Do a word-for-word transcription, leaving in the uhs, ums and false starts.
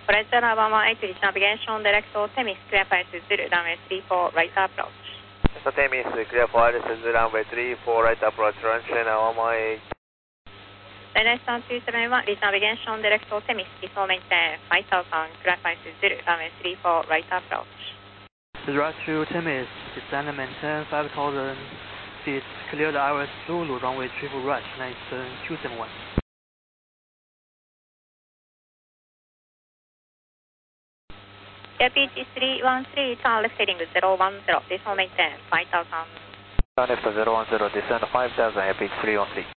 Flight Radar one one eight, reach navigation direct to Temis, clear for L S zero, runway three four, right approach. So Temis, clear for L S zero, runway three four, right approach, run channel one one eight. Runway one two seven one, reach navigation direct to Temis, default maintain five thousand, clear for L S zero, runway three four, right approach. Direct to Temis, descend and maintain five thousand feet, clear the Iris Zulu, runway three four right, nice two seven one. Air P G three one three, turn left heading zero one zero, default maintain five thousand. Turn left zero one zero, descend five thousand, Air P G three one three.